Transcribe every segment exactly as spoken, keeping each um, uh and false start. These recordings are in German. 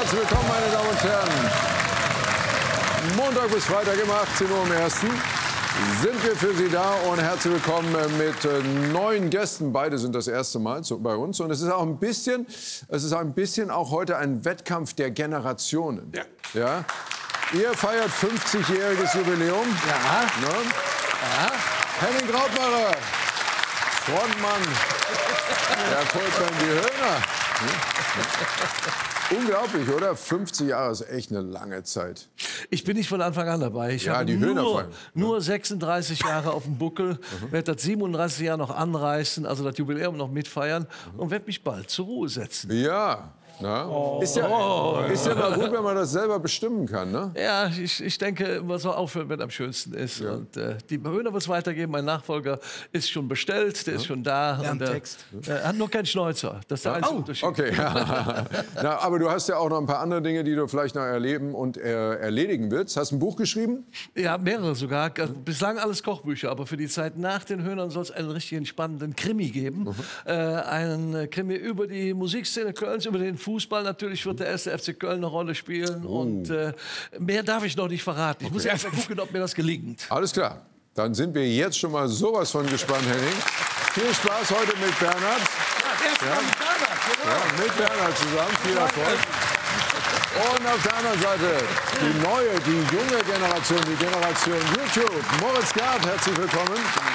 Herzlich willkommen, meine Damen und Herren. Montag bis Freitag um achtzehn Uhr am ersten sind wir für Sie da und herzlich willkommen mit äh, neuen Gästen. Beide sind das erste Mal zu, bei uns und es ist auch ein bisschen, es ist ein bisschen auch heute ein Wettkampf der Generationen. Ja. Ja? Ihr feiert fünfzigjähriges Jubiläum. Ja. Ne? Ja. Henning Krautmacher, Frontmann, der Volksmann die Höhner. Unglaublich, oder? fünfzig Jahre ist echt eine lange Zeit. Ich bin nicht von Anfang an dabei. Ich Ja, habe die nur, Höhnerfallen. nur sechsunddreißig Jahre auf dem Buckel, werde das siebenunddreißig Jahre noch anreißen, also das Jubiläum noch mitfeiern und werde mich bald zur Ruhe setzen. Ja. Na? Oh. Ist, ja, ist ja mal gut, wenn man das selber bestimmen kann, ne? Ja, ich, ich denke, man soll aufhören, wenn am schönsten ist. Ja. Und, äh, die Höhner wird es weitergeben. Mein Nachfolger ist schon bestellt, der ja. ist schon da. Ja, und, äh, Text. Er hat nur keinen Schnäuzer. Das ist der einzige oh, Unterschied. Okay. Na, aber du hast ja auch noch ein paar andere Dinge, die du vielleicht noch erleben und äh, erledigen willst. Hast du ein Buch geschrieben? Ja, mehrere sogar. Bislang alles Kochbücher. Aber für die Zeit nach den Höhnern soll es einen richtigen spannenden Krimi geben. Mhm. Äh, einen Krimi über die Musikszene Kölns, über den Fußball. Natürlich wird der erste F C Köln eine Rolle spielen. Oh. Und äh, mehr darf ich noch nicht verraten. Ich okay. muss erst mal gucken, ob mir das gelingt. Alles klar. Dann sind wir jetzt schon mal sowas von gespannt, Henning. Viel Spaß heute mit Bernhard. Ja, ja. Mit Bernhard, genau. Ja, mit Bernhard zusammen. Viel Erfolg. Und auf der anderen Seite die neue, die junge Generation, die Generation YouTube. Moritz Gard, herzlich willkommen.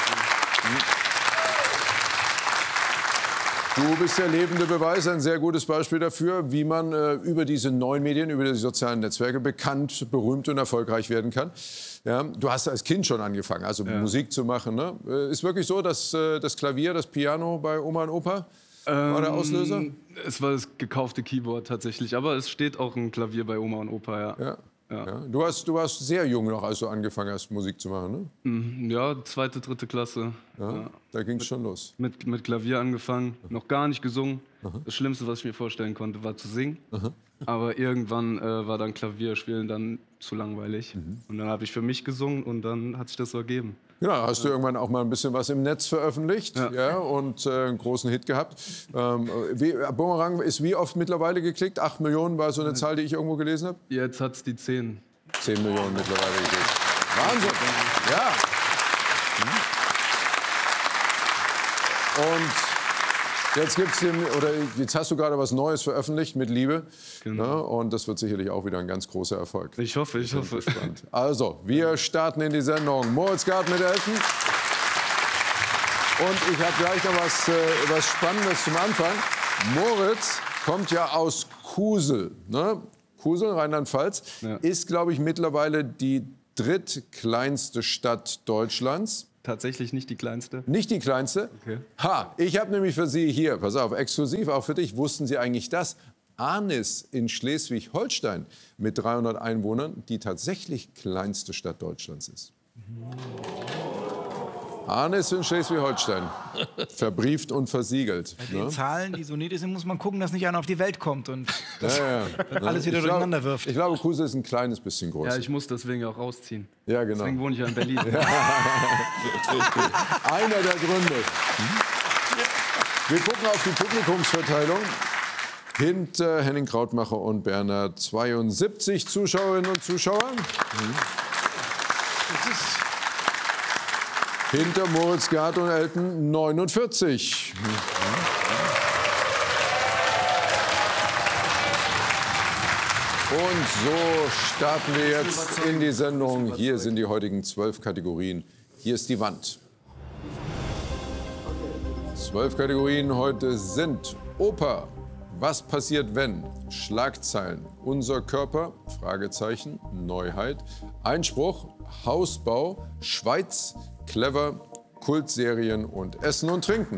Du bist der lebende Beweis, ein sehr gutes Beispiel dafür, wie man äh, über diese neuen Medien, über die sozialen Netzwerke bekannt, berühmt und erfolgreich werden kann. Ja, du hast als Kind schon angefangen, also ja. Musik zu machen. Ne? Ist wirklich so, dass äh, das Klavier, das Piano bei Oma und Opa ähm, war der Auslöser? Es war das gekaufte Keyboard tatsächlich, aber es steht auch ein Klavier bei Oma und Opa, ja. ja. Ja. Ja. Du, hast, du warst sehr jung noch, als du angefangen hast, Musik zu machen, ne? Ja, zweite, dritte Klasse. Ja, ja. Da ging es schon los. Mit, mit Klavier angefangen, noch gar nicht gesungen. Aha. Das Schlimmste, was ich mir vorstellen konnte, war zu singen. Aha. Aber irgendwann äh, war dann Klavierspielen dann zu langweilig. Mhm. Und dann habe ich für mich gesungen und dann hat sich das so ergeben. Genau, hast du irgendwann auch mal ein bisschen was im Netz veröffentlicht, ja, ja und äh, einen großen Hit gehabt. Ähm, wie, Bumerang ist wie oft mittlerweile geklickt? Acht Millionen war so eine Zahl, die ich irgendwo gelesen habe? Jetzt hat es die zehn. Zehn Millionen mittlerweile geklickt. Wahnsinn! Ja. Und jetzt gibt's den, oder jetzt hast du gerade was Neues veröffentlicht mit Liebe. Genau. Ne? Und das wird sicherlich auch wieder ein ganz großer Erfolg. Ich hoffe, ich hoffe. Gespannt. Also, wir starten in die Sendung. Moritz Gard mit Elton. Und ich habe gleich noch was, äh, was Spannendes zum Anfang. Moritz kommt ja aus Kusel. Ne? Kusel, Rheinland-Pfalz, ja. ist, glaube ich, mittlerweile die drittkleinste Stadt Deutschlands. Tatsächlich nicht die kleinste? Nicht die kleinste? Okay. Ha, ich habe nämlich für Sie hier, pass auf, exklusiv auch für dich, wussten Sie eigentlich das? Arnis in Schleswig-Holstein mit dreihundert Einwohnern die tatsächlich kleinste Stadt Deutschlands ist. Arnis in Schleswig-Holstein, verbrieft und versiegelt. Bei den ne? Zahlen, die so niedrig sind, muss man gucken, dass nicht einer auf die Welt kommt und das ja, ja. alles wieder ich durcheinander glaub, wirft. Ich glaube, Kusel ist ein kleines bisschen größer. Ja, ich muss deswegen auch rausziehen. Ja, genau. Deswegen wohne ich ja in Berlin. Ja. Einer der Gründe. Wir gucken auf die Publikumsverteilung. Hinter Henning Krautmacher und Bernhard zweiundsiebzig Zuschauerinnen und Zuschauer. Das ist Hinter Moritz Gard und Elton neunundvierzig. Und so starten wir jetzt in die Sendung. Hier sind die heutigen zwölf Kategorien. Hier ist die Wand. Zwölf Kategorien heute sind Oper. Was passiert, wenn? Schlagzeilen. Unser Körper? Fragezeichen. Neuheit. Einspruch. Hausbau. Schweiz. Clever. Kultserien und Essen und Trinken.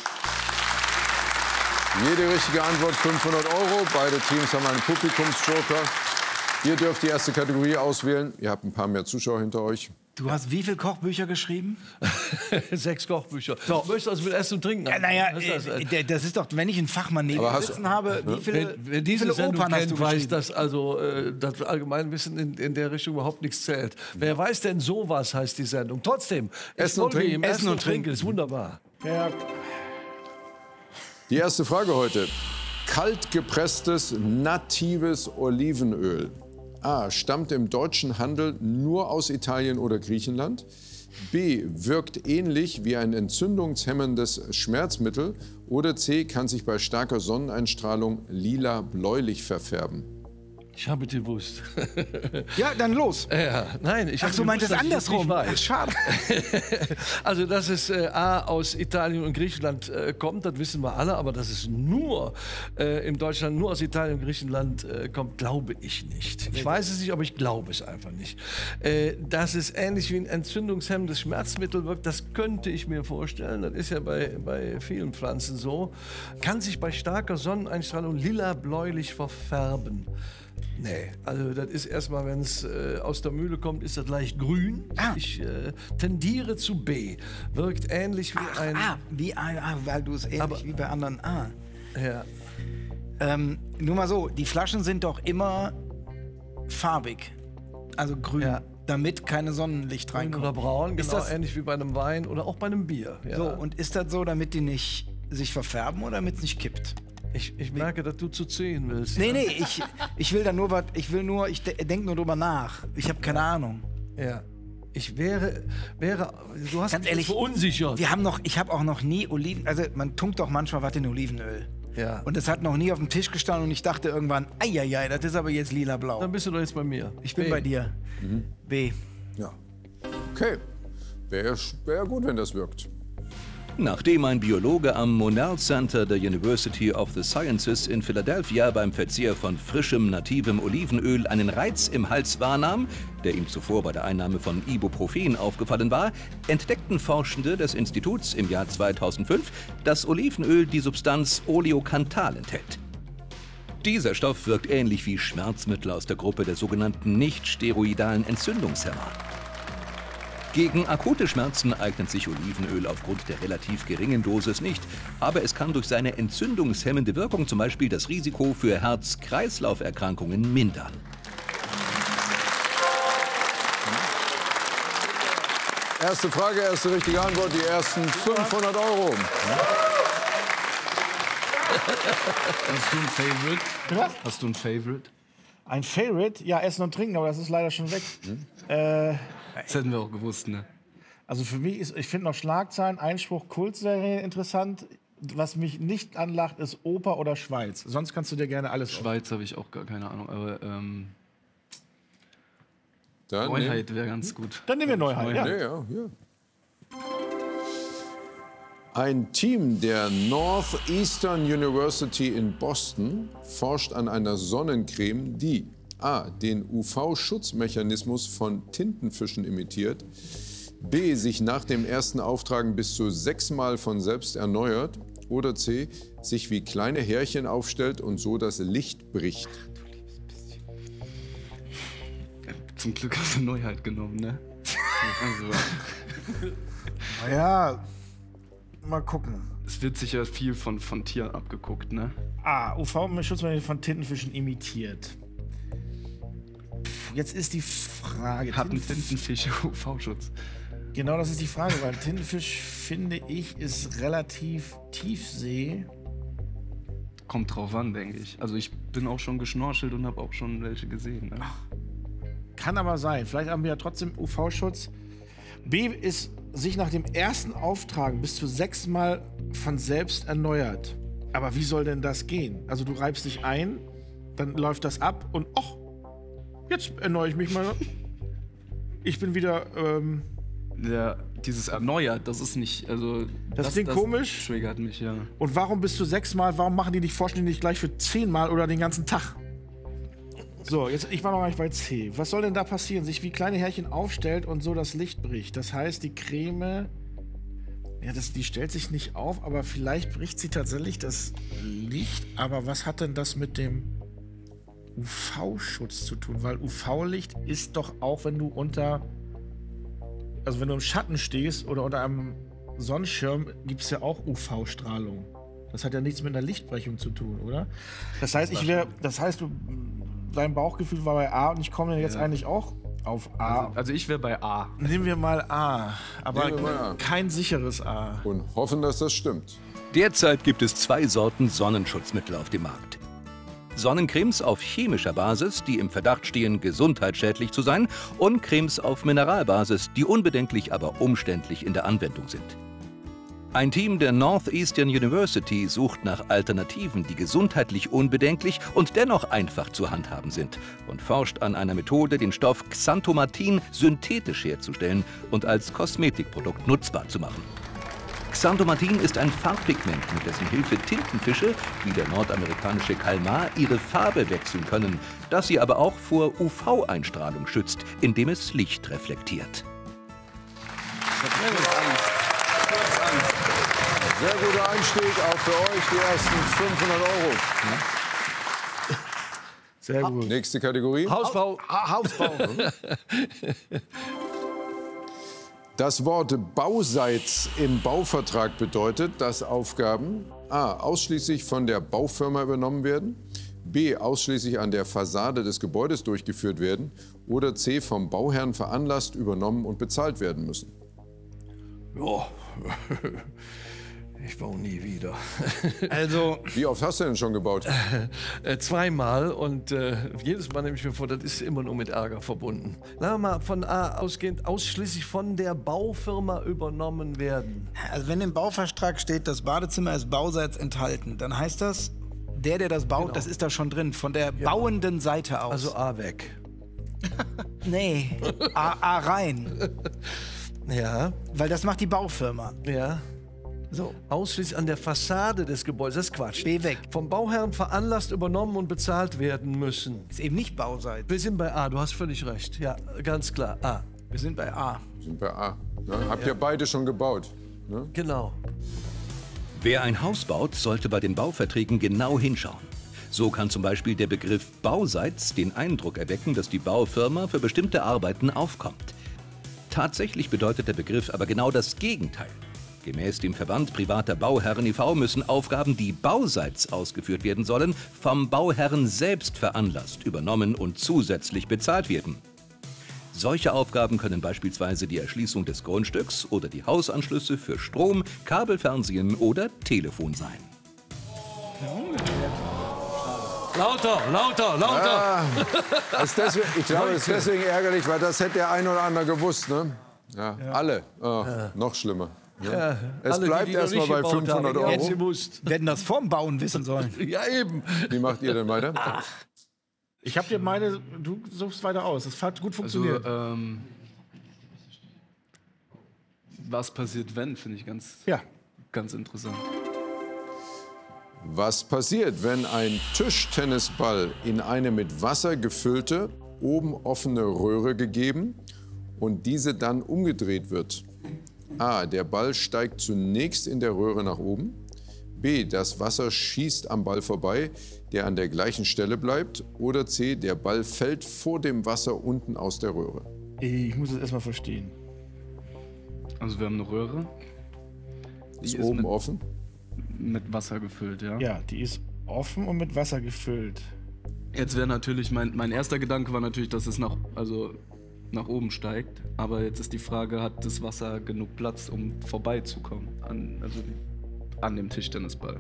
Jede richtige Antwort fünfhundert Euro. Beide Teams haben einen Publikumsjoker. Ihr dürft die erste Kategorie auswählen. Ihr habt ein paar mehr Zuschauer hinter euch. Du hast wie viele Kochbücher geschrieben? Sechs Kochbücher. So. Du möchtest also mit Essen und Trinken. Ja, naja, das, äh, das ist doch, wenn ich einen Fachmann neben mir sitzen habe, wie viele, wenn, wenn diese wie viele Sendung Opern hast kennt, du weiß, geschrieben? dass also äh, das Allgemeinwissen in, in der Richtung überhaupt nichts zählt. Wer weiß denn sowas, heißt die Sendung. Trotzdem, Essen und Trinken. Essen und Trinken ist wunderbar. Ja. Die erste Frage heute. kaltgepresstes, natives Olivenöl. A. Stammt im deutschen Handel nur aus Italien oder Griechenland. B. Wirkt ähnlich wie ein entzündungshemmendes Schmerzmittel. Oder C. Kann sich bei starker Sonneneinstrahlung lila-bläulich verfärben. Ich habe gewusst. Ja, dann los. Ja, nein, ich Ach, du meintest andersrum. Ach, schade. Also, dass es äh, A aus Italien und Griechenland äh, kommt, das wissen wir alle, aber dass es nur äh, in Deutschland nur aus Italien und Griechenland äh, kommt, glaube ich nicht. Ich weiß es nicht, aber ich glaube es einfach nicht. Äh, dass es ähnlich wie ein entzündungshemmendes Schmerzmittel wirkt, das könnte ich mir vorstellen. Das ist ja bei, bei vielen Pflanzen so. Kann sich bei starker Sonneneinstrahlung lila-bläulich verfärben. Nee, also das ist erstmal, wenn es äh, aus der Mühle kommt, ist das leicht grün. Ah. Ich äh, tendiere zu B. Wirkt ähnlich wie Ach, ein... ah, wie ein, ah, weil du es ähnlich Aber- wie bei anderen. Ah. Ja. Ähm, nur mal so, die Flaschen sind doch immer farbig. Also grün, Ja. damit keine Sonnenlicht Grün reinkommt. oder braun, Ist genau das- ähnlich wie bei einem Wein oder auch bei einem Bier. Ja. So, und ist das so, damit die nicht sich verfärben oder damit es nicht kippt? ich, ich merke, dass du zu zehn willst. Nee, nee, ich, ich will da nur was, ich will nur, ich de denke nur drüber nach. Ich habe keine Ahnung. Ja. Ich wäre, wäre, du hast Ganz mich ehrlich, verunsichert. Wir haben noch, ich habe auch noch nie Oliven, also man tunkt doch manchmal was in Olivenöl. Ja. Und das hat noch nie auf dem Tisch gestanden und ich dachte irgendwann, eieiei, das ist aber jetzt lila-blau. Dann bist du doch jetzt bei mir. Ich bin B. bei dir. B. Ja. Okay. Wäre wär gut, wenn das wirkt. Nachdem ein Biologe am Monell Center der University of the Sciences in Philadelphia beim Verzehr von frischem, nativem Olivenöl einen Reiz im Hals wahrnahm, der ihm zuvor bei der Einnahme von Ibuprofen aufgefallen war, entdeckten Forschende des Instituts im Jahr zweitausendfünf, dass Olivenöl die Substanz Oleokanthal enthält. Dieser Stoff wirkt ähnlich wie Schmerzmittel aus der Gruppe der sogenannten nicht-steroidalen Entzündungshemmer. Gegen akute Schmerzen eignet sich Olivenöl aufgrund der relativ geringen Dosis nicht, aber es kann durch seine entzündungshemmende Wirkung zum Beispiel das Risiko für Herz-Kreislauf-Erkrankungen mindern. Erste Frage, erste richtige Antwort, die ersten fünfhundert Euro. Hast du ein Favorite? Was? Hast du ein Favorite? Ein Favorite? Ja, Essen und Trinken, aber das ist leider schon weg. Äh, Das hätten wir auch gewusst, ne? also für mich ist, ich finde noch Schlagzeilen, Einspruch, Kultserie interessant. Was mich nicht anlacht, ist Oper oder Schweiz. Sonst kannst du dir gerne alles Schweiz habe ich auch gar keine Ahnung, aber ähm, Dann Neuheit wäre ganz gut. auf. Dann nehmen wir Neuheit, ja. Ja, ja, ja. Ein Team der Northeastern University in Boston forscht an einer Sonnencreme, die A. den U V-Schutzmechanismus von Tintenfischen imitiert, B. sich nach dem ersten Auftragen bis zu sechsmal von selbst erneuert oder C. sich wie kleine Härchen aufstellt und so das Licht bricht. Zum Glück hast du Neuheit genommen, ne? Also, Ja, mal gucken. es wird sicher viel von, von Tieren abgeguckt, ne? A. U V-Schutzmittel von Tintenfischen imitiert. Pff, Jetzt ist die Frage. Hatten Tintenf- Tintenfische U V-Schutz? Genau, das ist die Frage, weil Tintenfisch, finde ich, ist relativ Tiefsee. Kommt drauf an, denke ich. Also ich bin auch schon geschnorchelt und habe auch schon welche gesehen, ne? Kann aber sein. Vielleicht haben wir ja trotzdem U V-Schutz. B ist sich nach dem ersten Auftragen bis zu sechsmal von selbst erneuert. Aber wie soll denn das gehen? Also du reibst dich ein, dann läuft das ab und ach, jetzt erneuere ich mich mal. Ich bin wieder. Ähm, Ja, dieses erneuert, das ist nicht, also... Das klingt komisch. Triggert mich, ja. und warum bis zu sechsmal? Warum machen die nicht forschen die nicht gleich für zehnmal oder den ganzen Tag? So, jetzt ich war noch gar nicht bei C. Was soll denn da passieren? Sich wie kleine Härchen aufstellt und so das Licht bricht. Das heißt, die Creme, ja, das, die stellt sich nicht auf, aber vielleicht bricht sie tatsächlich das Licht. Aber was hat denn das mit dem U V-Schutz zu tun? Weil U V-Licht ist doch auch, wenn du unter, also wenn du im Schatten stehst oder unter einem Sonnenschirm, gibt es ja auch U V-Strahlung. Das hat ja nichts mit einer Lichtbrechung zu tun, oder? Das heißt, ich wäre, das heißt, du, dein Bauchgefühl war bei A und ich komme jetzt Ja. eigentlich auch auf A. Also, also ich wäre bei A. Nehmen wir mal A, aber Nehmen wir mal A. kein sicheres A. Und hoffen, dass das stimmt. Derzeit gibt es zwei Sorten Sonnenschutzmittel auf dem Markt. Sonnencremes auf chemischer Basis, die im Verdacht stehen, gesundheitsschädlich zu sein, und Cremes auf Mineralbasis, die unbedenklich, aber umständlich in der Anwendung sind. Ein Team der Northeastern University sucht nach Alternativen, die gesundheitlich unbedenklich und dennoch einfach zu handhaben sind, und forscht an einer Methode, den Stoff Xanthomatin synthetisch herzustellen und als Kosmetikprodukt nutzbar zu machen. Xanthomatin ist ein Farbpigment, mit dessen Hilfe Tintenfische, wie der nordamerikanische Kalmar, ihre Farbe wechseln können, das sie aber auch vor U V-Einstrahlung schützt, indem es Licht reflektiert. Sehr guter Einstieg, auch für euch die ersten fünfhundert Euro. Sehr gut. Nächste Kategorie. Hausbau. Ha Hausbau. Das Wort Bauseits im Bauvertrag bedeutet, dass Aufgaben a. ausschließlich von der Baufirma übernommen werden, b. ausschließlich an der Fassade des Gebäudes durchgeführt werden oder c. vom Bauherrn veranlasst, übernommen und bezahlt werden müssen. Ja, ich baue nie wieder. Also, Wie oft hast du denn schon gebaut? Äh, zweimal und äh, jedes Mal nehme ich mir vor, das ist immer nur mit Ärger verbunden. Sagen wir mal, von A ausgehend ausschließlich von der Baufirma übernommen werden. also wenn im Bauvertrag steht, das Badezimmer ist Bauseits enthalten, dann heißt das, der, der das baut, Genau. das ist da schon drin, von der bauenden Seite aus. Also A weg. nee, A, A rein, Ja, weil das macht die Baufirma. ja. So, Ausschließlich an der Fassade des Gebäudes, das ist Quatsch. B weg. Vom Bauherrn veranlasst, übernommen und bezahlt werden müssen. Ist eben nicht Bauseits. Wir sind bei A, du hast völlig recht. Ja, ganz klar, A. Wir sind bei A. Sind bei A. Ne? Habt ihr beide schon gebaut? Ne? Genau. Wer ein Haus baut, sollte bei den Bauverträgen genau hinschauen. So kann zum Beispiel der Begriff Bauseits den Eindruck erwecken, dass die Baufirma für bestimmte Arbeiten aufkommt. Tatsächlich bedeutet der Begriff aber genau das Gegenteil. Gemäß dem Verband privater Bauherren e V müssen Aufgaben, die bauseits ausgeführt werden sollen, vom Bauherren selbst veranlasst, übernommen und zusätzlich bezahlt werden. Solche Aufgaben können beispielsweise die Erschließung des Grundstücks oder die Hausanschlüsse für Strom, Kabelfernsehen oder Telefon sein. Lauter, lauter, lauter. Ah, das ist deswegen, ich glaube, es ist deswegen ärgerlich, weil das hätte der ein oder andere gewusst. Ne? Ja, alle. Oh, noch schlimmer. Ne? Ja, es alle, bleibt die, die noch erstmal nicht bei gebaut fünfhundert haben, jetzt Euro. gewusst. Wir hätten das vorm Bauen wissen sollen. Ja, eben. Wie macht ihr denn weiter? Ich habe dir meine, du suchst weiter aus. Das hat gut Also, funktioniert. ähm, was passiert, wenn, finde ich ganz, ja. ganz interessant. Was passiert, wenn ein Tischtennisball in eine mit Wasser gefüllte, oben offene Röhre gegeben und diese dann umgedreht wird? A. Der Ball steigt zunächst in der Röhre nach oben. B. Das Wasser schießt am Ball vorbei, der an der gleichen Stelle bleibt. Oder C. Der Ball fällt vor dem Wasser unten aus der Röhre. Ich muss es erstmal verstehen. Also wir haben eine Röhre. Die Ist ist oben mit, offen. mit Wasser gefüllt, ja. Ja, die ist offen und mit Wasser gefüllt. Jetzt wäre natürlich, mein, mein erster Gedanke war natürlich, dass es nach, also nach oben steigt. Aber jetzt ist die Frage, hat das Wasser genug Platz, um vorbeizukommen an, also an dem Tischtennisball?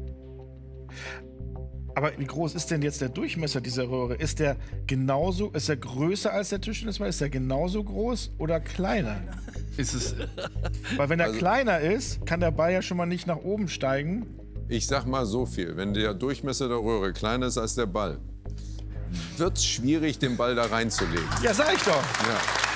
Aber wie groß ist denn jetzt der Durchmesser dieser Röhre? Ist der genauso, ist er größer als der Tischtennisball? Ist er genauso groß oder kleiner? Ist es, Weil wenn er kleiner ist, kann der Ball ja schon mal nicht nach oben steigen. Ich sag mal so viel, wenn der Durchmesser der Röhre kleiner ist als der Ball, wird es schwierig, den Ball da reinzulegen. Ja, sag ich doch. Ja.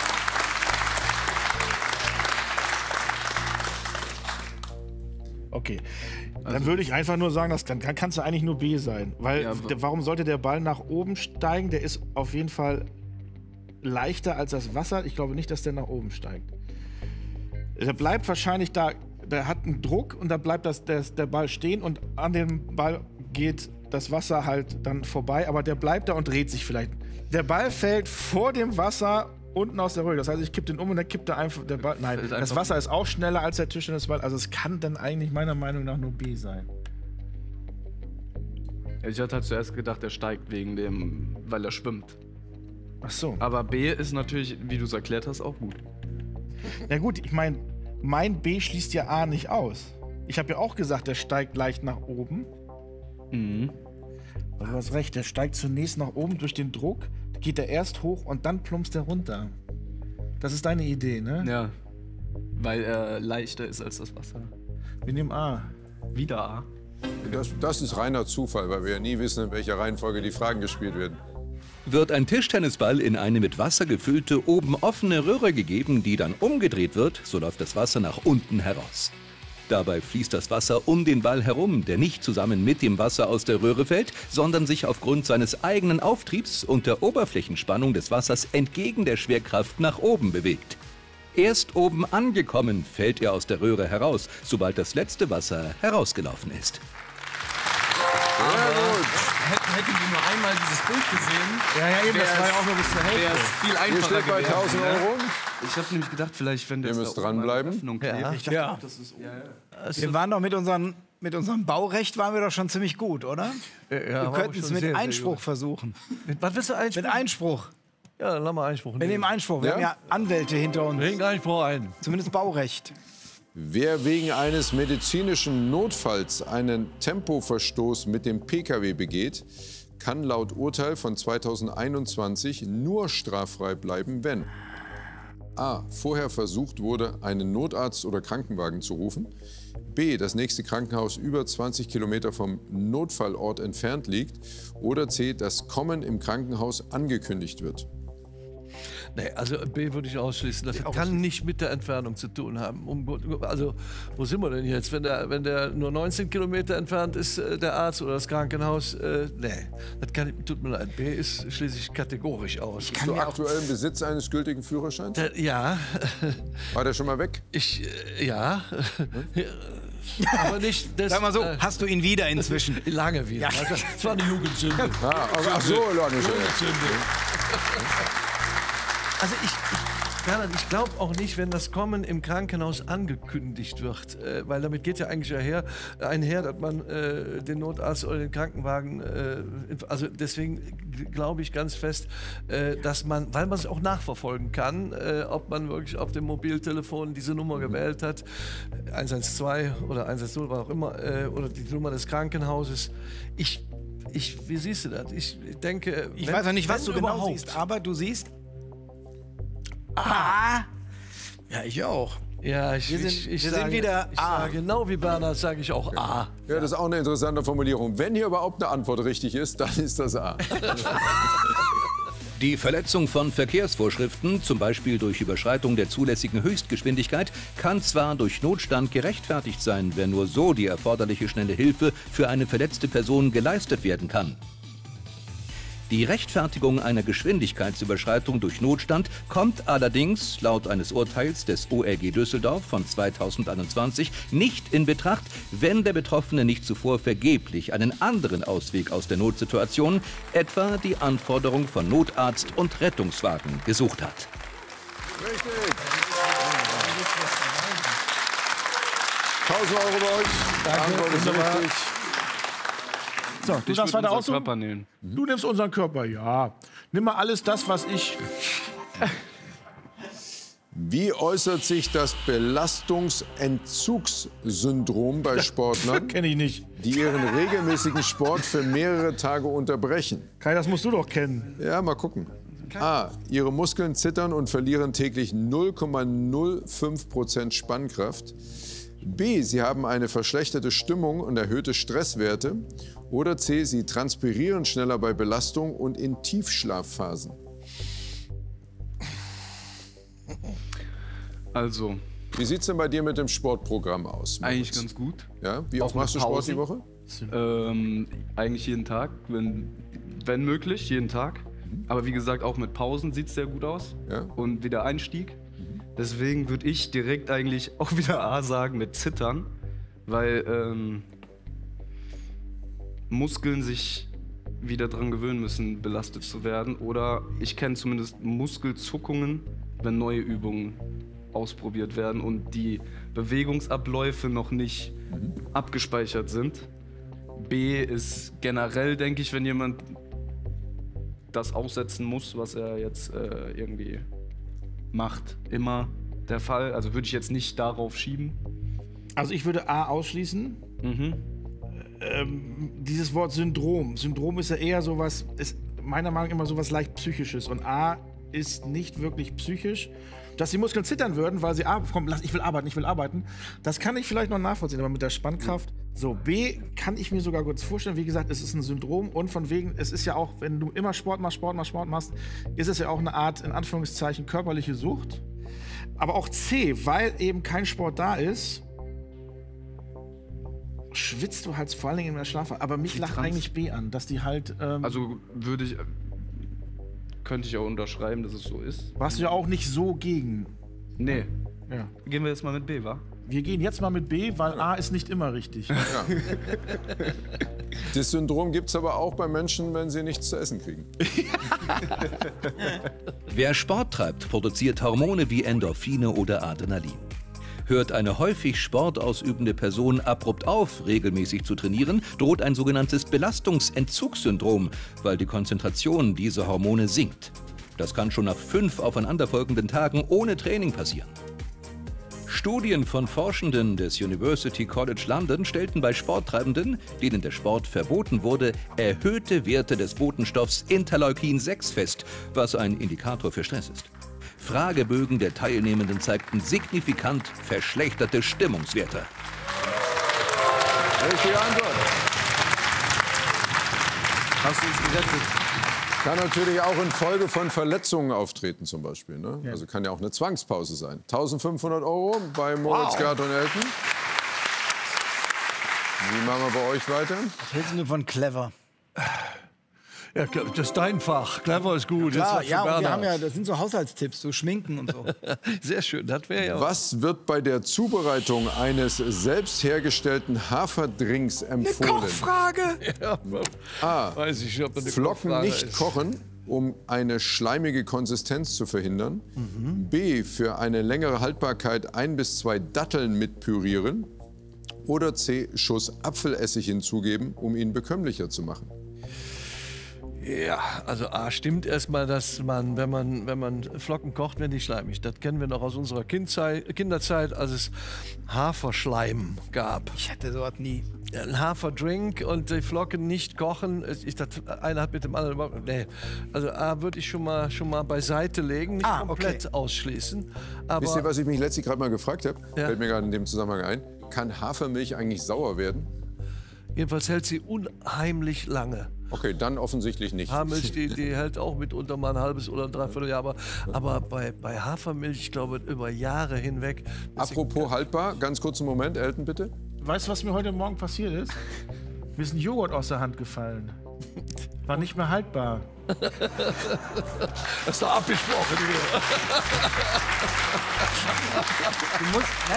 Okay. Dann würde ich einfach nur sagen, das kann, dann kannst du eigentlich nur B sein. Weil, Ja, aber- der, warum sollte der Ball nach oben steigen? Der ist auf jeden Fall leichter als das Wasser. Ich glaube nicht, dass der nach oben steigt. Der bleibt wahrscheinlich da, der hat einen Druck und da bleibt das, der, der Ball stehen und an dem Ball geht das Wasser halt dann vorbei, aber der bleibt da und dreht sich vielleicht. Der Ball fällt vor dem Wasser unten aus der Röhre. Das heißt, ich kipp den um und dann kippt er einfach der Ball. Nein, Fällt das einfach- Wasser ist auch schneller als der Tischtennisball. Also es kann dann eigentlich meiner Meinung nach nur B sein. ich hatte halt zuerst gedacht, er steigt wegen dem, weil er schwimmt. Ach so. Aber B ist natürlich, wie du es erklärt hast, auch gut. Ja gut, ich meine, mein B schließt ja A nicht aus. Ich habe ja auch gesagt, der steigt leicht nach oben. Mhm. Aber du hast recht, der steigt zunächst nach oben durch den Druck, geht er erst hoch und dann plumpst er runter. Das ist deine Idee, ne? Ja. Weil er leichter ist als das Wasser. Wir nehmen A. Wieder A. Das, das ist reiner Zufall, weil wir ja nie wissen, in welcher Reihenfolge die Fragen gespielt werden. Wird ein Tischtennisball in eine mit Wasser gefüllte, oben offene Röhre gegeben, die dann umgedreht wird, so läuft das Wasser nach unten heraus. Dabei fließt das Wasser um den Ball herum, der nicht zusammen mit dem Wasser aus der Röhre fällt, sondern sich aufgrund seines eigenen Auftriebs und der Oberflächenspannung des Wassers entgegen der Schwerkraft nach oben bewegt. Erst oben angekommen fällt er aus der Röhre heraus, sobald das letzte Wasser herausgelaufen ist. Hätten, hätten wir nur einmal dieses Bild gesehen, Ja, ja, eben, das war ja auch nur bis zur wäre Hälfte. es viel Ihr einfacher steht bei gewesen. tausend ne? Euro. Ich habe nämlich gedacht, vielleicht, wenn Ihr das müsst da oben dranbleiben. eine Öffnung Ja. klebt. Ja. Wir waren doch mit, unseren, mit unserem Baurecht waren wir doch schon ziemlich gut, oder? Ja, Wir war könnten schon es sehr, mit sehr Einspruch gut. versuchen. Mit, was willst du Einspruch? Mit Einspruch. Ja, dann lass mal Einspruch Wir nehmen. nehmen Einspruch. Wir Ja? haben ja Anwälte hinter uns. Legen Einspruch ein. Zumindest Baurecht. Wer wegen eines medizinischen Notfalls einen Tempoverstoß mit dem Pkw begeht, kann laut Urteil von zweitausendeinundzwanzig nur straffrei bleiben, wenn a. vorher versucht wurde, einen Notarzt oder Krankenwagen zu rufen, b. das nächste Krankenhaus über zwanzig Kilometer vom Notfallort entfernt liegt oder c. das Kommen im Krankenhaus angekündigt wird. Nee, also B würde ich ausschließen. Das kann nicht mit der Entfernung zu tun haben. Um, also, wo sind wir denn jetzt? Wenn der, wenn der nur neunzehn Kilometer entfernt ist, äh, der Arzt oder das Krankenhaus, äh, nee, das kann, tut mir leid. B ist schließlich kategorisch aus. Bist du aktuell im Besitz eines gültigen Führerscheins? Äh, ja, War der schon mal weg? ich, äh, ja. Aber nicht das, Sag mal so, äh, hast du ihn wieder inzwischen? lange wieder. Also, das war eine Jugendsünde. Ah, ach so, lange schon. Jugendsünde. Also ich, ich, Bernhard, ich glaube auch nicht, wenn das Kommen im Krankenhaus angekündigt wird, äh, weil damit geht ja eigentlich einher, einher dass man äh, den Notarzt oder den Krankenwagen, äh, also deswegen glaube ich ganz fest, äh, dass man, weil man es auch nachverfolgen kann, äh, ob man wirklich auf dem Mobiltelefon diese Nummer gewählt hat, eins eins zwei oder eins eins null, was auch immer, äh, oder die Nummer des Krankenhauses. Ich, ich, wie siehst du das? Ich denke, Ich wenn- weiß ja nicht, was wenn du genau überhaupt. siehst, aber du siehst. Ah! Ja, ich auch. Ja, ich, Wir sind- ich, ich wir sind sage, wieder ich A. sage, genau wie Bernhard sage ich auch A. Ja, das ist auch eine interessante Formulierung. Wenn hier überhaupt eine Antwort richtig ist, dann ist das A. Die Verletzung von Verkehrsvorschriften, zum Beispiel durch Überschreitung der zulässigen Höchstgeschwindigkeit, kann zwar durch Notstand gerechtfertigt sein, wenn nur so die erforderliche schnelle Hilfe für eine verletzte Person geleistet werden kann. Die Rechtfertigung einer Geschwindigkeitsüberschreitung durch Notstand kommt allerdings laut eines Urteils des O R G Düsseldorf von zweitausendeinundzwanzig nicht in Betracht, wenn der Betroffene nicht zuvor vergeblich einen anderen Ausweg aus der Notsituation, etwa die Anforderung von Notarzt und Rettungswagen, gesucht hat. Richtig. tausend Euro bei euch. Danke. Ist wunderbar. richtig. So, du Ich darfst würde weiter unseren aussuchen. Körper nehmen. Du nimmst unseren Körper, ja. Nimm mal alles das, was ich... Wie äußert sich das Belastungsentzugssyndrom bei Sportlern, Kenne ich nicht. die ihren regelmäßigen Sport für mehrere Tage unterbrechen? Kai, das musst du doch kennen. Ja, mal gucken. A. Ihre Muskeln zittern und verlieren täglich null Komma null fünf Prozent Spannkraft. B. Sie haben eine verschlechterte Stimmung und erhöhte Stresswerte. Oder C. Sie transpirieren schneller bei Belastung und in Tiefschlafphasen. Also, Wie sieht es denn bei dir mit dem Sportprogramm aus? eigentlich Moritz? ganz gut. Ja? Wie Auch oft machst du mit Sport die Pausen. Woche? Ähm, eigentlich jeden Tag, wenn, wenn möglich, jeden Tag. Aber wie gesagt, auch mit Pausen sieht es sehr gut aus. Ja. Und wieder Einstieg. Deswegen würde ich direkt eigentlich auch wieder A sagen mit Zittern, weil ähm, Muskeln sich wieder dran gewöhnen müssen, belastet zu werden. Oder ich kenne zumindest Muskelzuckungen, wenn neue Übungen ausprobiert werden und die Bewegungsabläufe noch nicht abgespeichert sind. B ist generell, denke ich, wenn jemand das aussetzen muss, was er jetzt äh, irgendwie macht, immer der Fall. Also würde ich jetzt nicht darauf schieben. Also ich würde A ausschließen. Mhm. Ähm, dieses Wort Syndrom. Syndrom ist ja eher sowas, ist meiner Meinung nach immer sowas leicht Psychisches. Und A ist nicht wirklich psychisch. Dass die Muskeln zittern würden, weil sie, komm, lass, ich will arbeiten, ich will arbeiten, das kann ich vielleicht noch nachvollziehen, aber mit der Spannkraft. So, B kann ich mir sogar kurz vorstellen, wie gesagt, es ist ein Syndrom und von wegen, es ist ja auch, wenn du immer Sport machst, Sport machst, Sport machst, ist es ja auch eine Art, in Anführungszeichen, körperliche Sucht. Aber auch C, weil eben kein Sport da ist, schwitzt du halt vor allen Dingen in der Schlaf. Aber mich lacht eigentlich B an, dass die halt... Ähm, also würde ich... Könnte ich auch unterschreiben, dass es so ist. Warst du ja auch nicht so gegen. Nee. Ja. Gehen wir jetzt mal mit B, wa? Wir gehen jetzt mal mit B, weil A ist nicht immer richtig. Ja. Das Syndrom gibt es aber auch bei Menschen, wenn sie nichts zu essen kriegen. Wer Sport treibt, produziert Hormone wie Endorphine oder Adrenalin. Hört eine häufig Sport ausübende Person abrupt auf, regelmäßig zu trainieren, droht ein sogenanntes Belastungsentzugssyndrom, weil die Konzentration dieser Hormone sinkt. Das kann schon nach fünf aufeinanderfolgenden Tagen ohne Training passieren. Studien von Forschenden des University College London stellten bei Sporttreibenden, denen der Sport verboten wurde, erhöhte Werte des Botenstoffs Interleukin sechs fest, was ein Indikator für Stress ist. Fragebögen der Teilnehmenden zeigten signifikant verschlechterte Stimmungswerte. Richtige Antwort. Hast du uns gerettet? Kann natürlich auch in Folge von Verletzungen auftreten zum Beispiel. Ne? Ja. Also kann ja auch eine Zwangspause sein. eintausendfünfhundert Euro bei Moritz, wow. Gerd und Elton. Wie machen wir bei euch weiter? Was hältst du von clever? Ja, das ist dein Fach. Clever ist gut. Klar, Jetzt ja, für und wir Bernhard. haben ja, das sind so Haushaltstipps, so Schminken und so. Sehr schön, das wäre ja... Was wird bei der Zubereitung eines selbst hergestellten Haferdrinks empfohlen? Kochfrage! Ja, A. weiß ich nicht, ob das eine Flocken Kochfrage nicht ist. kochen, um eine schleimige Konsistenz zu verhindern. Mhm. B. Für eine längere Haltbarkeit ein bis zwei Datteln mit pürieren. Oder C. Schuss Apfelessig hinzugeben, um ihn bekömmlicher zu machen. Ja, also A stimmt erstmal, dass man, wenn man, wenn man Flocken kocht, werden die schleimig. Das kennen wir noch aus unserer Kindzeit, Kinderzeit, als es Haferschleim gab. Ich hatte sowas nie. Ein Haferdrink und die Flocken nicht kochen. Ich, das, einer hat mit dem anderen überhaupt... Nee. Also A würde ich schon mal, schon mal beiseite legen, nicht Ah, komplett okay. ausschließen. Aber Wisst ihr, was ich mich letztlich gerade mal gefragt habe? Ja. Fällt mir gerade in dem Zusammenhang ein. Kann Hafermilch eigentlich sauer werden? jedenfalls hält sie unheimlich lange. Okay, dann offensichtlich nicht. Haarmilch, die, die hält auch mitunter mal ein halbes oder ein Dreivierteljahr. Aber, aber bei, bei Hafermilch, ich glaube, über Jahre hinweg. Apropos haltbar, ganz kurzen Moment, Elton, bitte. Weißt du, was mir heute Morgen passiert ist? Mir ist ein Joghurt aus der Hand gefallen. War nicht mehr haltbar. Das ist doch abgesprochen hier. Du musst, nein,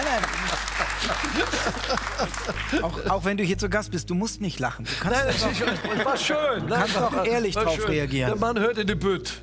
nein. auch, auch wenn du hier zu Gast bist, du musst nicht lachen. Du kannst, Nein, das, ist, das war schön. du kannst auch ehrlich War drauf schön. reagieren. Der Mann hört in die Bütt.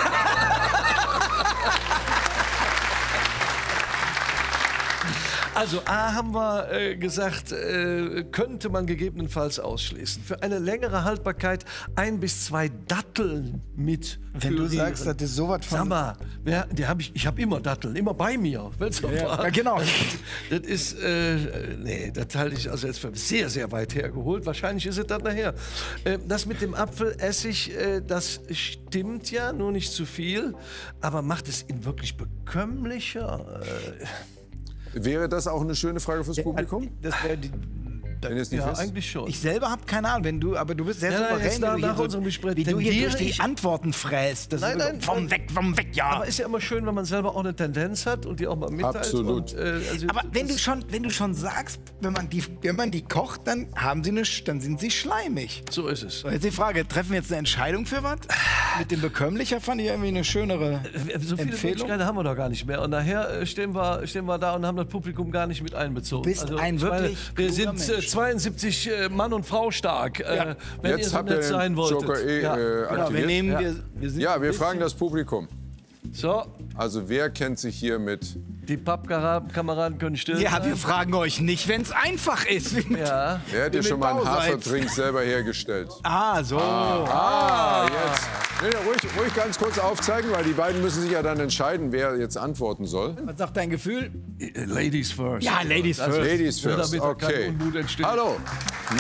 Also A haben wir äh, gesagt, äh, könnte man gegebenenfalls ausschließen. Für eine längere Haltbarkeit ein bis zwei Datteln mit Wenn du pürieren. sagst, das ist sowas von... Sag mal, wer, die hab ich, ich habe immer Datteln, immer bei mir. Wenn's noch war. ja, genau. Das ist, äh, nee, das halte ich also jetzt für sehr, sehr weit hergeholt. Wahrscheinlich ist es das nachher. Äh, das mit dem Apfelessig, äh, das stimmt ja, nur nicht zu viel. Aber macht es ihn wirklich bekömmlicher? Äh, Wäre das auch eine schöne Frage fürs Publikum? Das wäre die... Wenn ihr es nicht ja, wisst? eigentlich schon. Ich selber habe keine Ahnung, wenn du, aber du bist sehr Ja, nein, souverän, jetzt wie nach- du hier, nach so, unserem Gespräch wie du hier tendiere durch die ich- Antworten fräst. Das Nein, ist so, nein, vom weg, vom weg, ja. Aber ist ja immer schön, wenn man selber auch eine Tendenz hat und die auch mal mitteilt. Absolut. Und, äh, also Aber wenn du das- schon, wenn du schon sagst, wenn man die, wenn man die kocht, dann haben sie eine, dann sind sie schleimig. So ist es. So, jetzt die Frage, treffen wir jetzt eine Entscheidung für was? Mit dem bekömmlicher fand ich irgendwie eine schönere So viele Empfehlung. Möglichkeiten haben wir doch gar nicht mehr. Und nachher äh, stehen wir, stehen wir da und haben das Publikum gar nicht mit einbezogen. Du bist ein ich meine, wirklich wir kluger sind äh, Mensch. zweiundsiebzig äh, Mann und Frau stark, äh, wenn ihr Jetzt so habt ihr nett sein den wolltet. Joker eh ja. äh, Genau, wir aktiviert. nehmen, Ja. wir, wir sind Ja, ein wir bisschen- fragen das Publikum. So, Also wer kennt sich hier mit... die Pappkameraden können still Ja, sein. wir fragen euch nicht, wenn es einfach ist. Wie mit- Ja. Wer hat dir mit schon mal einen Bauseits. Haferdrink selber hergestellt? Ah, so. Ah, jetzt. Nee, nee, ruhig, ruhig ganz kurz aufzeigen, weil die beiden müssen sich ja dann entscheiden, wer jetzt antworten soll. Was sagt dein Gefühl? Ladies first. Ja, Ladies Also, first. Ladies nur first, damit da kein okay. Unmut entsteht. Hallo. Hm?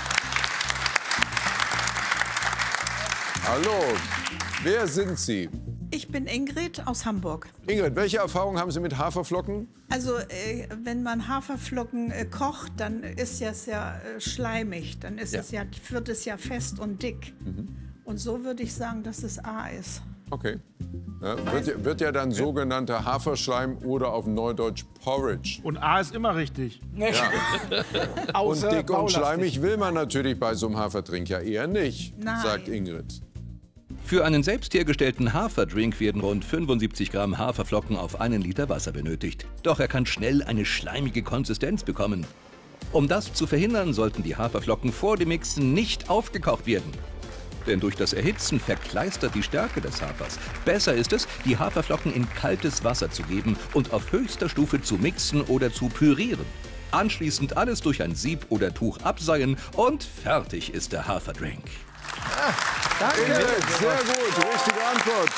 Hallo. Wer sind Sie? Ich bin Ingrid aus Hamburg. Ingrid, welche Erfahrungen haben Sie mit Haferflocken? Also äh, wenn man Haferflocken äh, kocht, dann ist es ja äh, schleimig. Dann ist Ja. es ja, wird es ja fest und dick. Und so würde ich sagen, dass es A ist. Okay. Ja, wird, ja- wird ja dann sogenannter Haferschleim oder auf Neudeutsch Porridge. Und A ist immer richtig. Und Außer dick und baulastig. schleimig will man natürlich bei so einem Hafertrink ja eher nicht, Nein. sagt Ingrid. Für einen selbst hergestellten Haferdrink werden rund fünfundsiebzig Gramm Haferflocken auf einen Liter Wasser benötigt. Doch er kann schnell eine schleimige Konsistenz bekommen. Um das zu verhindern, sollten die Haferflocken vor dem Mixen nicht aufgekocht werden. Denn durch das Erhitzen verkleistert die Stärke des Hafers. Besser ist es, die Haferflocken in kaltes Wasser zu geben und auf höchster Stufe zu mixen oder zu pürieren. Anschließend alles durch ein Sieb oder Tuch abseihen und fertig ist der Haferdrink. Ingrid, sehr gut, richtige Antwort.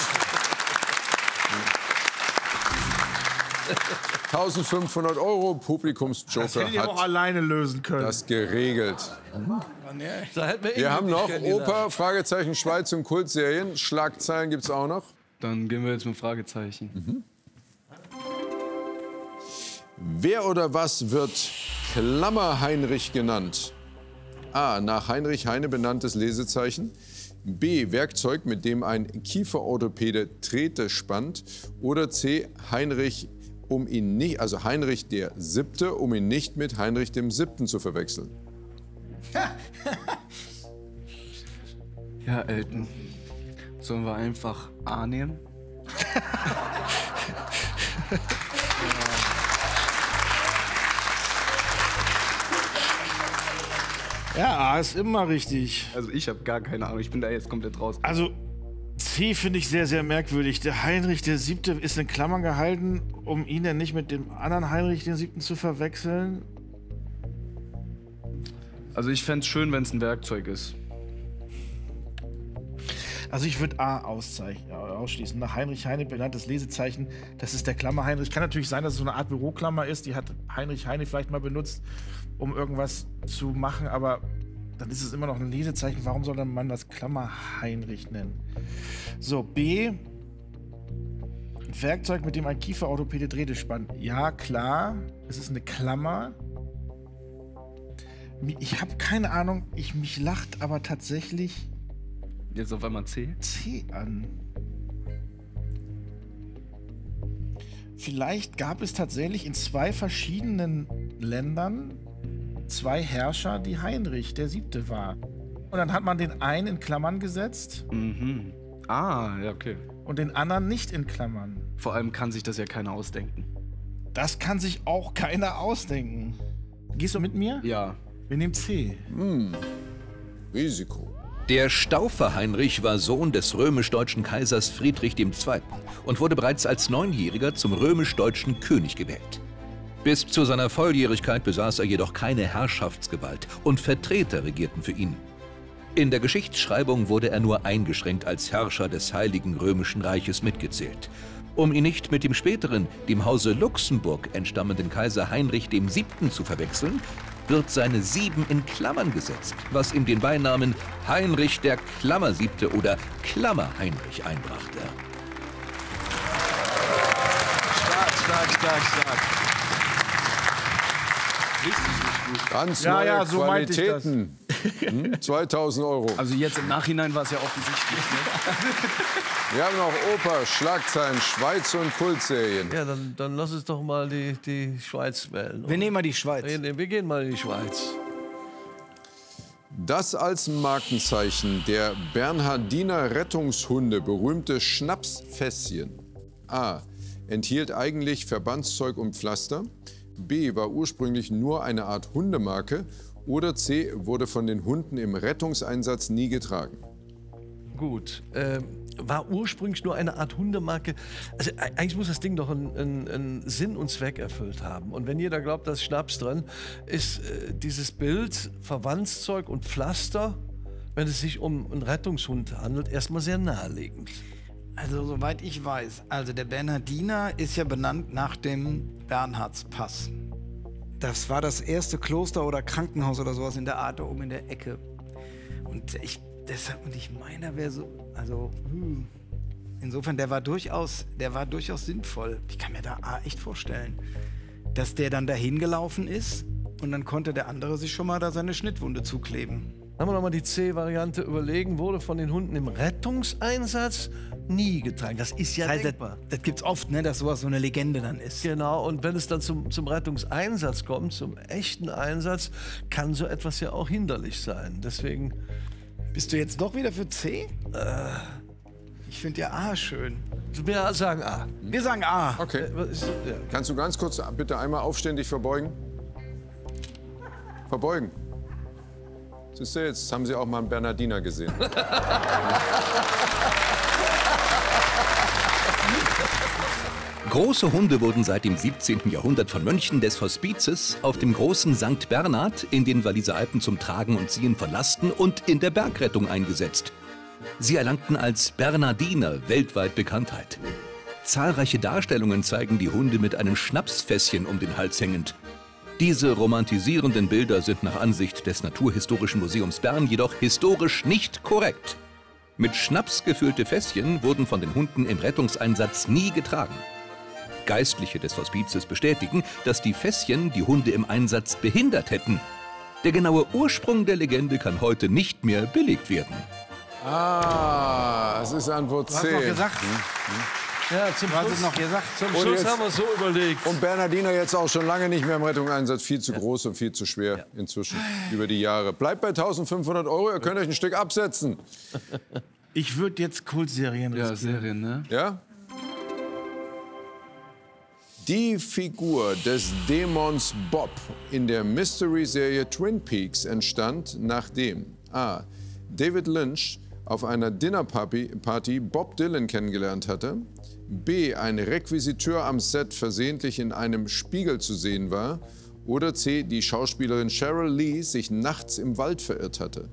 eintausendfünfhundert Euro, Das Publikumsjoker hättet ihr auch hat alleine lösen können. das geregelt. Da hätten wir Wir Ingrid haben nicht noch kennengelernt. Oper, Fragezeichen, Schweiz und Kultserien. Schlagzeilen gibt es auch noch. Dann gehen wir jetzt mit Fragezeichen. Mhm. Wer oder was wird Klammer-Heinrich genannt? A. Nach Heinrich Heine benanntes Lesezeichen. B. Werkzeug, mit dem ein Kieferorthopäde Drähte spannt. Oder C. Heinrich, um ihn nicht, also Heinrich der Siebte, um ihn nicht mit Heinrich dem Siebten zu verwechseln. Ja, Elton. Sollen wir einfach A nehmen? Ja, A ist immer richtig. Also ich habe gar keine Ahnung, ich bin da jetzt komplett raus. Also C finde ich sehr, sehr merkwürdig. Der Heinrich der Siebte ist in Klammern gehalten, um ihn dann nicht mit dem anderen Heinrich den Siebten zu verwechseln. Also ich fände es schön, wenn es ein Werkzeug ist. Also ich würde A auszeichnen, ausschließen. Nach Heinrich Heine benanntes Lesezeichen, das ist der Klammer Heinrich. Kann natürlich sein, dass es so eine Art Büroklammer ist. Die hat Heinrich Heine vielleicht mal benutzt, um irgendwas zu machen. Aber dann ist es immer noch ein Lesezeichen. Warum soll dann man das Klammer Heinrich nennen? So, B. Werkzeug, mit dem ein Kieferorthopäde Drähte spannt. Ja, klar. Es ist eine Klammer. Ich habe keine Ahnung. Ich, mich lacht aber tatsächlich Jetzt auf einmal C. C an. Vielleicht gab es tatsächlich in zwei verschiedenen Ländern zwei Herrscher, die Heinrich der Siebte war. Und dann hat man den einen in Klammern gesetzt Mhm. Ah, ja, okay. und den anderen nicht in Klammern. Vor allem kann sich das ja keiner ausdenken. Das kann sich auch keiner ausdenken. Gehst du mit mir? Ja. Wir nehmen C. Risiko. Der Staufer Heinrich war Sohn des römisch-deutschen Kaisers Friedrich der Zweite. und wurde bereits als Neunjähriger zum römisch-deutschen König gewählt. Bis zu seiner Volljährigkeit besaß er jedoch keine Herrschaftsgewalt und Vertreter regierten für ihn. In der Geschichtsschreibung wurde er nur eingeschränkt als Herrscher des Heiligen Römischen Reiches mitgezählt. Um ihn nicht mit dem späteren, dem Hause Luxemburg entstammenden Kaiser Heinrich der Siebte zu verwechseln, wird seine Sieben in Klammern gesetzt, was ihm den Beinamen Heinrich der Klammersiebte oder Klammer-Heinrich einbrachte. Stark, stark, stark, stark. Richtig, richtig gut. Ganz Ja, neue ja, so meinte ich das. Qualitäten. Hm? zweitausend Euro. Also jetzt im Nachhinein war es ja offensichtlich. Ne? Wir haben noch Oper, Schlagzeilen, Schweiz und Kultserien. Ja, dann, dann lass uns doch mal die, die Schweiz wählen. Wir nehmen mal die Schweiz. Wir, wir gehen mal in die Schweiz. Das als Markenzeichen der Bernhardiner Rettungshunde berühmte Schnapsfässchen. A. Enthielt eigentlich Verbandszeug und Pflaster. B. War ursprünglich nur eine Art Hundemarke. Oder C. Wurde von den Hunden im Rettungseinsatz nie getragen. Gut. Ähm, war ursprünglich nur eine Art Hundemarke. Also e- eigentlich muss das Ding doch einen, einen, einen Sinn und Zweck erfüllt haben. Und wenn jeder glaubt, da ist Schnaps drin, ist äh, dieses Bild Verbandszeug und Pflaster. wenn es sich um einen Rettungshund handelt, erstmal sehr naheliegend. Also soweit ich weiß, also der Bernhardiner ist ja benannt nach dem Bernhardspass. Das war das erste Kloster oder Krankenhaus oder sowas in der Art da oben in der Ecke. Und ich, deshalb, und ich meine, er wäre so, also hm. insofern, der war durchaus, der war durchaus sinnvoll. Ich kann mir da echt vorstellen, dass der dann dahin gelaufen ist und dann konnte der andere sich schon mal da seine Schnittwunde zukleben. Haben wir nochmal die C-Variante überlegen, wurde von den Hunden im Rettungseinsatz nie getragen. Das ist ja Das heißt, denkbar. das, das gibt's oft, ne, dass sowas so eine Legende dann ist. Genau, und wenn es dann zum, zum Rettungseinsatz kommt, zum echten Einsatz, kann so etwas ja auch hinderlich sein. Deswegen... Bist du jetzt doch wieder für C? Äh, ich finde ja A schön. Wir sagen A. Wir sagen A. Okay. Äh, was ist- ja. Kannst du ganz kurz bitte einmal aufstehen, dich verbeugen? Verbeugen. Siehst du, jetzt haben Sie auch mal einen Bernhardiner gesehen. Große Hunde wurden seit dem siebzehnten Jahrhundert von Mönchen des Hospizes auf dem großen Sankt Bernhard in den Walliser Alpen zum Tragen und Ziehen von Lasten und in der Bergrettung eingesetzt. Sie erlangten als Bernhardiner weltweit Bekanntheit. Zahlreiche Darstellungen zeigen die Hunde mit einem Schnapsfässchen um den Hals hängend. Diese romantisierenden Bilder sind nach Ansicht des Naturhistorischen Museums Bern jedoch historisch nicht korrekt. Mit Schnaps gefüllte Fässchen wurden von den Hunden im Rettungseinsatz nie getragen. Geistliche des Hospizes bestätigen, dass die Fässchen die Hunde im Einsatz behindert hätten. Der genaue Ursprung der Legende kann heute nicht mehr belegt werden. Ah, es ist Antwort Du hast C. noch gesagt. Ja, zum Du hast es Schluss, noch gesagt. zum Und Schluss jetzt- haben wir es so überlegt. Und Bernhardiner jetzt auch schon lange nicht mehr im Rettungseinsatz. Viel zu groß und viel zu schwer inzwischen über die Jahre. Bleibt bei eintausendfünfhundert Euro. Ihr könnt euch ein Stück absetzen. Ich würde jetzt Kultserien Ja, riskieren. Serien, ne? Ja? Die Figur des Dämons Bob in der Mystery-Serie Twin Peaks entstand, nachdem a. David Lynch auf einer Dinnerparty Bob Dylan kennengelernt hatte, b. ein Requisiteur am Set versehentlich in einem Spiegel zu sehen war oder c. die Schauspielerin Cheryl Lee sich nachts im Wald verirrt hatte.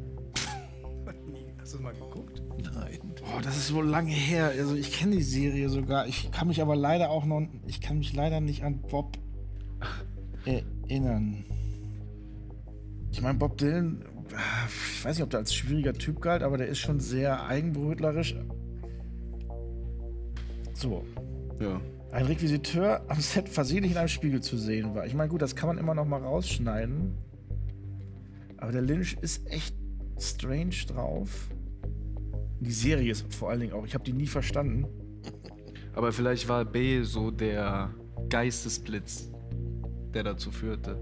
Hast du mal geguckt? Oh, das ist so lange her. Also ich kenne die Serie sogar. Ich kann mich aber leider auch noch. Ich kann mich leider nicht an Bob erinnern. Ich meine, Bob Dylan, ich weiß nicht, ob der als schwieriger Typ galt, aber der ist schon sehr eigenbrötlerisch. So. Ja. Ein Requisiteur am Set versehentlich in einem Spiegel zu sehen war. Ich meine, gut, das kann man immer noch mal rausschneiden. Aber der Lynch ist echt strange drauf. Die Serie ist vor allen Dingen auch. Ich habe die nie verstanden. Aber vielleicht war B so der Geistesblitz, der dazu führte,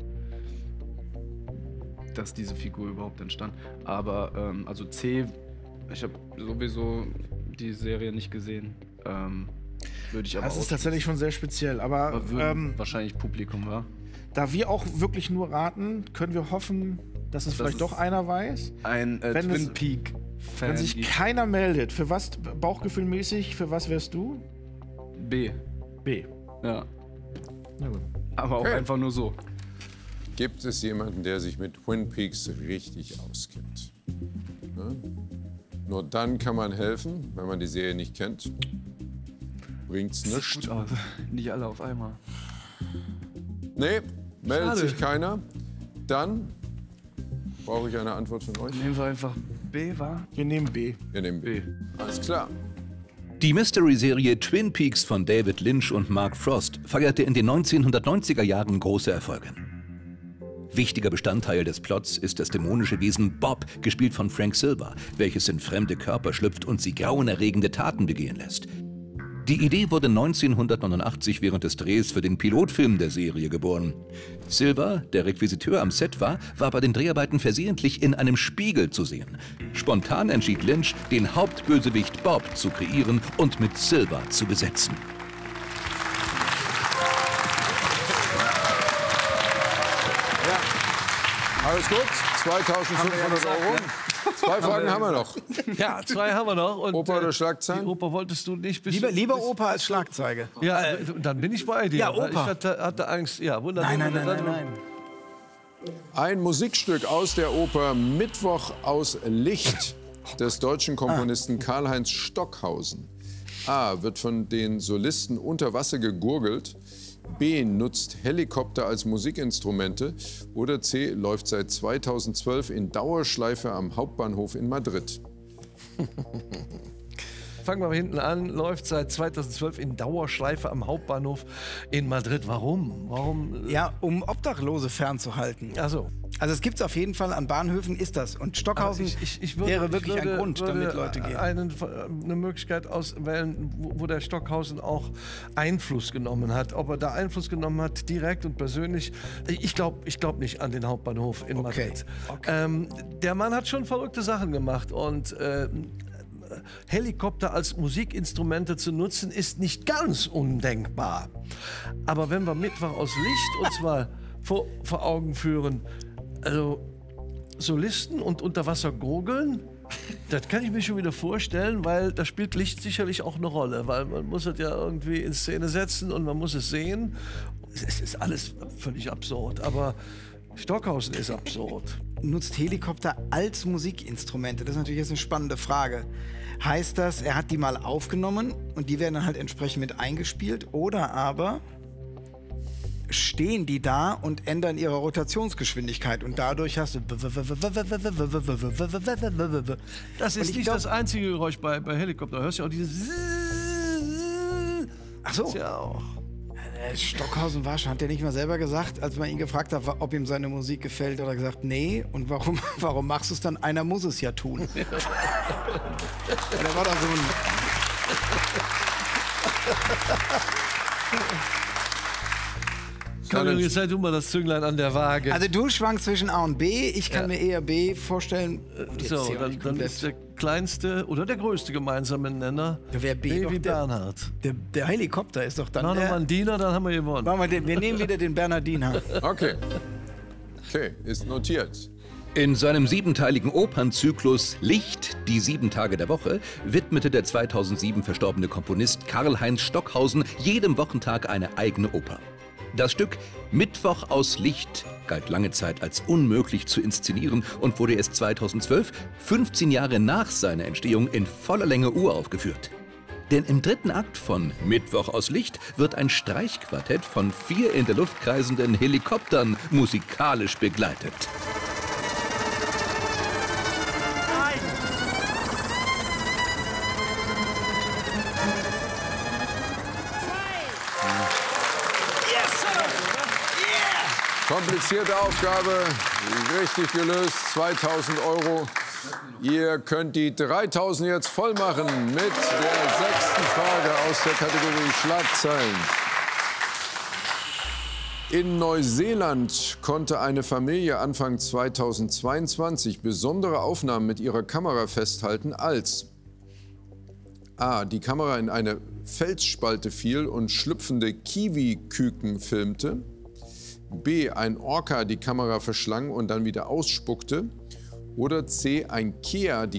dass diese Figur überhaupt entstand. Aber, ähm, also C, ich habe sowieso die Serie nicht gesehen. Ähm, würde ich aber Das ist aus- tatsächlich schon sehr speziell. Aber aber würden ähm, wahrscheinlich Publikum, war. da wir auch wirklich nur raten, können wir hoffen, dass es vielleicht ist- doch einer weiß. Ein äh, Wenn es- Twin Peak-Fan. Wenn sich keiner meldet, für was bauchgefühlmäßig, für was wärst du? B. B. Ja. Na gut. Aber auch Okay. einfach nur so. Gibt es jemanden, der sich mit Twin Peaks richtig auskennt? Ne? Nur dann kann man helfen, wenn man die Serie nicht kennt. Bringt's nichts. Gut aus. Nicht alle auf einmal. Nee, meldet Schade. sich keiner. Dann brauche ich eine Antwort von euch. Nehmen wir einfach B, war? Wir nehmen B. Wir nehmen B. B. Alles klar. Die Mystery-Serie Twin Peaks von David Lynch und Mark Frost feierte in den neunzehnhundertneunziger Jahren große Erfolge. Wichtiger Bestandteil des Plots ist das dämonische Wesen Bob, gespielt von Frank Silva, welches in fremde Körper schlüpft und sie grauenerregende Taten begehen lässt. Die Idee wurde neunzehnhundertneunundachtzig während des Drehs für den Pilotfilm der Serie geboren. Silva, der Requisiteur am Set war, war bei den Dreharbeiten versehentlich in einem Spiegel zu sehen. Spontan entschied Lynch, den Hauptbösewicht Bob zu kreieren und mit Silva zu besetzen. Alles gut. zweitausendfünfhundert Euro. Zwei Fragen haben wir noch. Ja, zwei haben wir noch. Und, Oper oder äh, Schlagzeilen? Die Oper wolltest du nicht. Bist Lieber, du, lieber bist, Opa als Schlagzeige. Ja, äh, dann bin ich bei dir. Ja, weil Oper. Ich hatte, hatte Angst. Ja, wunderbar. Nein, nein, nein, nein, nein. Ein Musikstück aus der Oper Mittwoch aus Licht des deutschen Komponisten Karl-Heinz Stockhausen. A. Wird von den Solisten unter Wasser gegurgelt. B. Nutzt Helikopter als Musikinstrumente. Oder C. Läuft seit zweitausendzwölf in Dauerschleife am Hauptbahnhof in Madrid. Fangen wir mal hinten an. Läuft seit zweitausendzwölf in Dauerschleife am Hauptbahnhof in Madrid. Warum? Warum? Ja, um Obdachlose fernzuhalten. Ach so. Also es gibt es auf jeden Fall, an Bahnhöfen ist das. Und Stockhausen ich, ich, ich würde, wäre wirklich ich würde, ein Grund, würde damit Leute gehen. Einen, eine Möglichkeit auswählen, wo, wo der Stockhausen auch Einfluss genommen hat. Ob er da Einfluss genommen hat, direkt und persönlich. Ich glaube ich glaub nicht an den Hauptbahnhof in Okay. Madrid. Okay. Ähm, der Mann hat schon verrückte Sachen gemacht und äh, Helikopter als Musikinstrumente zu nutzen, ist nicht ganz undenkbar. Aber wenn wir Mittwoch aus Licht uns mal vor, vor Augen führen, also Solisten und unter Wasser gurgeln, das kann ich mir schon wieder vorstellen, weil da spielt Licht sicherlich auch eine Rolle, weil man muss es ja irgendwie in Szene setzen und man muss es sehen. Es ist alles völlig absurd, aber Stockhausen ist absurd. Nutzt Helikopter als Musikinstrumente? Das ist natürlich jetzt eine spannende Frage. Heißt das, er hat die mal aufgenommen und die werden dann halt entsprechend mit eingespielt? Oder aber stehen die da und ändern ihre Rotationsgeschwindigkeit und dadurch hast du... Das ist nicht das einzige Geräusch bei, bei Helikopter. Du hörst ja auch dieses... Ach so. Das ist ja auch... Stockhausen war schon, hat er nicht mal selber gesagt, als man ihn gefragt hat, ob ihm seine Musik gefällt, oder gesagt, nee, und warum, warum machst du es dann? Einer muss es ja tun. Ja, der war doch so ein... Komm, jetzt sei du mal das Zünglein an der Waage. Also du schwankst zwischen A und B, ich kann Ja. mir eher B vorstellen. Jetzt so, hier dann, nicht dann komplett. ist der kleinste oder der größte gemeinsame Nenner Ja, wer B B doch wie der- Bernhard. der, der Helikopter ist doch dann Mach noch mal der... einen Diener, dann haben wir gewonnen. Machen wir, den, wir nehmen wieder den Bernhardiner. Okay. Okay, ist notiert. In seinem siebenteiligen Opernzyklus Licht, die sieben Tage der Woche, widmete der zweitausendsieben verstorbene Komponist Karl-Heinz Stockhausen jedem Wochentag eine eigene Oper. Das Stück Mittwoch aus Licht galt lange Zeit als unmöglich zu inszenieren und wurde erst zweitausendzwölf, fünfzehn Jahre nach seiner Entstehung, in voller Länge uraufgeführt. Denn im dritten Akt von Mittwoch aus Licht wird ein Streichquartett von vier in der Luft kreisenden Helikoptern musikalisch begleitet. Komplizierte Aufgabe, richtig gelöst, zweitausend Euro. Ihr könnt die dreitausend jetzt voll machen mit der sechsten Frage aus der Kategorie Schlagzeilen. In Neuseeland konnte eine Familie Anfang zweitausendzweiundzwanzig besondere Aufnahmen mit ihrer Kamera festhalten, als A. Die Kamera in eine Felsspalte fiel und schlüpfende Kiwi-Küken filmte. B. Ein Orca die Kamera verschlang und dann wieder ausspuckte. Oder C. Ein Kea die